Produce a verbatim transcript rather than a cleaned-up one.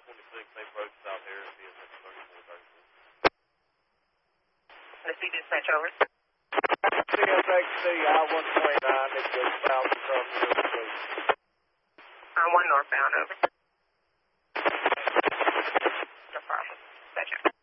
twenty-six, they approached South Harris, B S X thirty-four thirty-four. The C dispatch over. C S X C I one twenty-nine, it goes south from you, please. I one northbound over. No problem. Dispatch over.